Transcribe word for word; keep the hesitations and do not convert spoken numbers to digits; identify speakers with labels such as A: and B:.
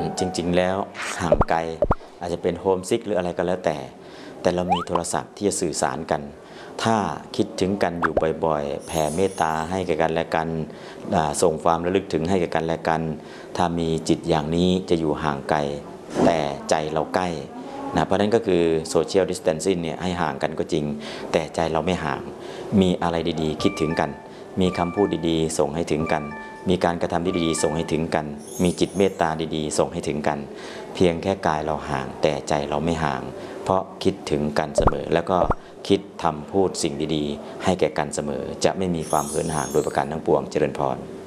A: จริงๆแล้วห่างไกลอาจจะเป็นโฮมซิกหรืออะไรก็แล้วแต่แต่เรามีโทรศัพท์ที่จะสื่อสารกัน ถ้าคิดถึงกันอยู่บ่อยๆแผ่เมตตาให้แก่กันและกันส่งความระลึกถึงให้แก่กันและกันถ้ามีจิตอย่างนี้จะอยู่ห่างไกลแต่ใจเราใกล้นะเพราะนั้นก็คือโซเชียลดิสแทนซิ่งเนี่ยให้ห่างกันก็จริงแต่ใจเราไม่ห่างมีอะไรดีๆคิดถึงกันมีคำพูดดีๆส่งให้ถึงกันมีการกระทำที่ดีๆส่งให้ถึงกันมีจิตเมตตาดีๆส่งให้ถึงกันเพียงแค่กายเราห่างแต่ใจเราไม่ห่างเพราะคิดถึงกันเสมอแล้วก็คิดทำพูดสิ่งดีๆให้แก่กันเสมอจะไม่มีความเหินห่างโดยประการทั้งปวงเจริญพร